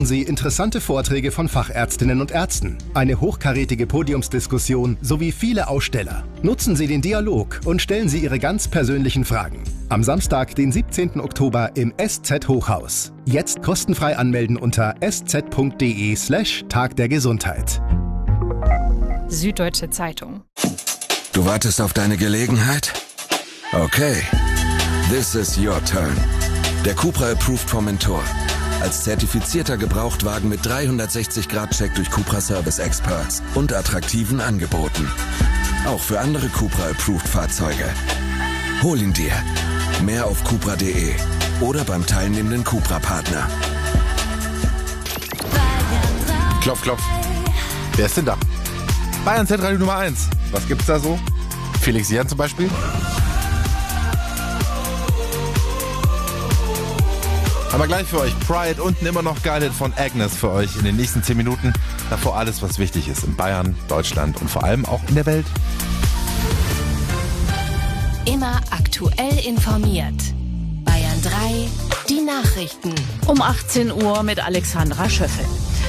Sie interessante Vorträge von Fachärztinnen und Ärzten, eine hochkarätige Podiumsdiskussion sowie viele Aussteller. Nutzen Sie den Dialog und stellen Sie Ihre ganz persönlichen Fragen. Am Samstag, den 17. Oktober im SZ Hochhaus. Jetzt kostenfrei anmelden unter sz.de/Tag der Gesundheit. Süddeutsche Zeitung. Du wartest auf deine Gelegenheit? Okay. This is your turn. Der Cupra Approved Formentor. Als zertifizierter Gebrauchtwagen mit 360-Grad-Check durch Cupra Service Experts und attraktiven Angeboten. Auch für andere Cupra Approved Fahrzeuge. Hol ihn dir. Mehr auf cupra.de oder beim teilnehmenden Cupra-Partner. Klopf, klopf. Wer ist denn da? Bayern Z-Radio Nummer 1. Was gibt's da so? Felix Jan zum Beispiel? Aber gleich für euch Pride und immer noch Geilheit von Agnes für euch in den nächsten 10 Minuten. Davor alles, was wichtig ist in Bayern, Deutschland und vor allem auch in der Welt. Immer aktuell informiert. Bayern 3, die Nachrichten. Um 18 Uhr mit Alexandra Schöffel.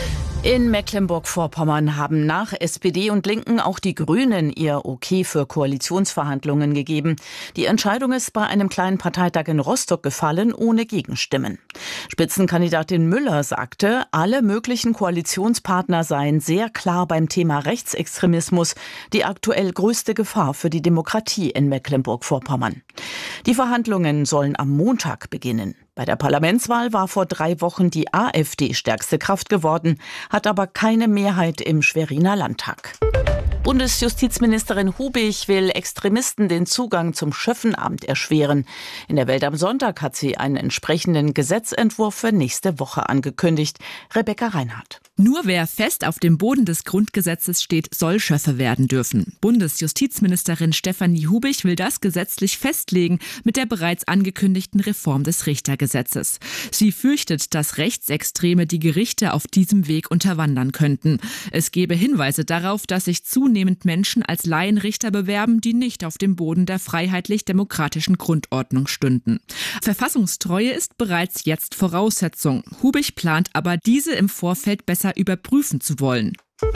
In Mecklenburg-Vorpommern haben nach SPD und Linken auch die Grünen ihr Okay für Koalitionsverhandlungen gegeben. Die Entscheidung ist bei einem kleinen Parteitag in Rostock gefallen, ohne Gegenstimmen. Spitzenkandidatin Müller sagte, alle möglichen Koalitionspartner seien sehr klar beim Thema Rechtsextremismus, die aktuell größte Gefahr für die Demokratie in Mecklenburg-Vorpommern. Die Verhandlungen sollen am Montag beginnen. Bei der Parlamentswahl war vor 3 Wochen die AfD stärkste Kraft geworden, hat aber keine Mehrheit im Schweriner Landtag. Bundesjustizministerin Hubich will Extremisten den Zugang zum Schöffenamt erschweren. In der Welt am Sonntag hat sie einen entsprechenden Gesetzentwurf für nächste Woche angekündigt. Rebecca Reinhardt. Nur wer fest auf dem Boden des Grundgesetzes steht, soll Schöffe werden dürfen. Bundesjustizministerin Stefanie Hubich will das gesetzlich festlegen mit der bereits angekündigten Reform des Richtergesetzes. Sie fürchtet, dass Rechtsextreme die Gerichte auf diesem Weg unterwandern könnten. Es gebe Hinweise darauf, dass sich zunehmend Menschen als Laienrichter bewerben, die nicht auf dem Boden der freiheitlich-demokratischen Grundordnung stünden. Verfassungstreue ist bereits jetzt Voraussetzung. Hubich plant aber, diese im Vorfeld besser überprüfen zu wollen.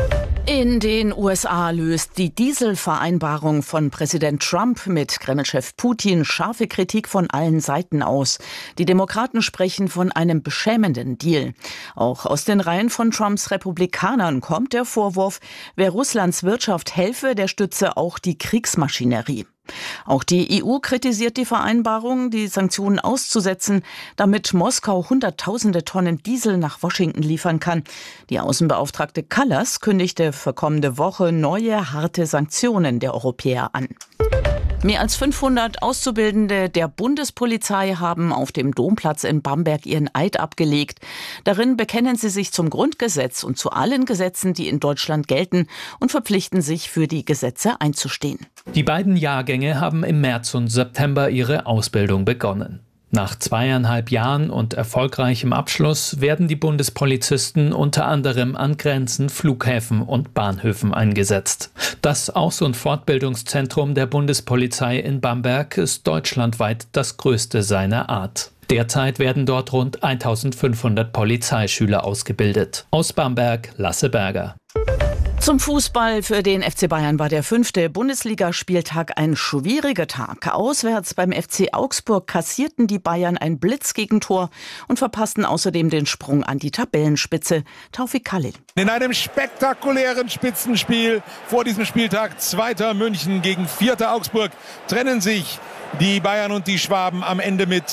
In den USA löst die Dieselvereinbarung von Präsident Trump mit Kremlchef Putin scharfe Kritik von allen Seiten aus. Die Demokraten sprechen von einem beschämenden Deal. Auch aus den Reihen von Trumps Republikanern kommt der Vorwurf, wer Russlands Wirtschaft helfe, der stütze auch die Kriegsmaschinerie. Auch die EU kritisiert die Vereinbarung, die Sanktionen auszusetzen, damit Moskau Hunderttausende Tonnen Diesel nach Washington liefern kann. Die Außenbeauftragte Kallas kündigte für kommende Woche neue harte Sanktionen der Europäer an. Mehr als 500 Auszubildende der Bundespolizei haben auf dem Domplatz in Bamberg ihren Eid abgelegt. Darin bekennen sie sich zum Grundgesetz und zu allen Gesetzen, die in Deutschland gelten, und verpflichten sich, für die Gesetze einzustehen. Die beiden Jahrgänge haben im März und September ihre Ausbildung begonnen. Nach 2,5 Jahren und erfolgreichem Abschluss werden die Bundespolizisten unter anderem an Grenzen, Flughäfen und Bahnhöfen eingesetzt. Das Aus- und Fortbildungszentrum der Bundespolizei in Bamberg ist deutschlandweit das größte seiner Art. Derzeit werden dort rund 1500 Polizeischüler ausgebildet. Aus Bamberg, Lasse Berger. Zum Fußball für den FC Bayern war der 5. Bundesligaspieltag ein schwieriger Tag. Auswärts beim FC Augsburg kassierten die Bayern ein Blitzgegentor und verpassten außerdem den Sprung an die Tabellenspitze. Taufik Khalil. In einem spektakulären Spitzenspiel vor diesem Spieltag 2. München gegen 4. Augsburg trennen sich die Bayern und die Schwaben am Ende mit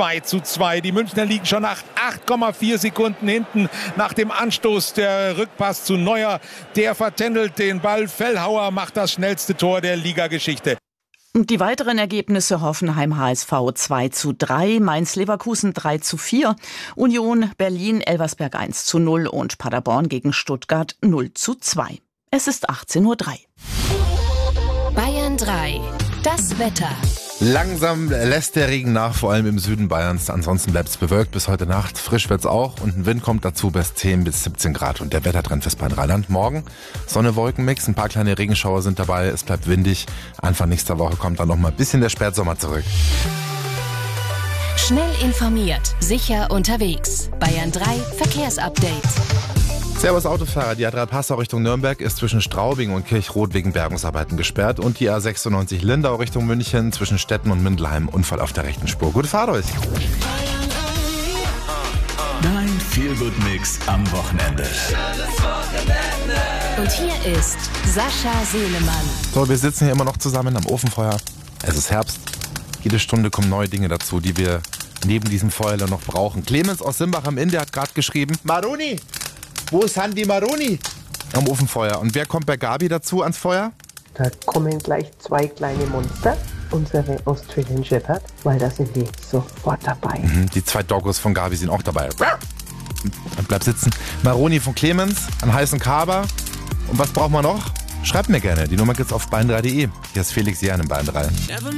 2:2. Die Münchner liegen schon nach 8,4 Sekunden hinten nach dem Anstoß. Der Rückpass zu Neuer, der vertändelt den Ball. Fellhauer macht das schnellste Tor der Ligageschichte. Die weiteren Ergebnisse: Hoffenheim HSV 2:3, Mainz-Leverkusen 3:4, Union Berlin Elversberg 1:0 und Paderborn gegen Stuttgart 0:2. Es ist 18:03 Uhr. Bayern 3, das Wetter. Langsam lässt der Regen nach, vor allem im Süden Bayerns. Ansonsten bleibt es bewölkt bis heute Nacht. Frisch wird's auch und ein Wind kommt dazu bis 10 bis 17 Grad. Und der Wettertrend fürs Rheinland: morgen Sonne-Wolken-Mix, ein paar kleine Regenschauer sind dabei, es bleibt windig. Anfang nächster Woche kommt dann noch mal ein bisschen der Spätsommer zurück. Schnell informiert, sicher unterwegs. Bayern 3 Verkehrsupdate. Servus Autofahrer, die A3 Passau Richtung Nürnberg ist zwischen Straubing und Kirchrot wegen Bergungsarbeiten gesperrt und die A96 Lindau Richtung München zwischen Stetten und Mindelheim Unfall auf der rechten Spur. Gute Fahrt euch! Dein Feel-Good-Mix am Wochenende. Und hier ist Sascha Selemann. So, wir sitzen hier immer noch zusammen am Ofenfeuer. Es ist Herbst. Jede Stunde kommen neue Dinge dazu, die wir neben diesem Feuer noch brauchen. Clemens aus Simbach am Inn, der hat gerade geschrieben: Maroni! Wo sind die Maroni? Am Ofenfeuer. Und wer kommt bei Gabi dazu ans Feuer? Da kommen gleich 2 kleine Monster, unsere Australian Shepherd, weil da sind die sofort dabei. Die 2 Doggos von Gabi sind auch dabei. Bleib sitzen. Maroni von Clemens, einen heißen Kaber. Und was braucht man noch? Schreibt mir gerne. Die Nummer gibt's auf bayern3.de. Hier ist Felix Jern in Bayern 3.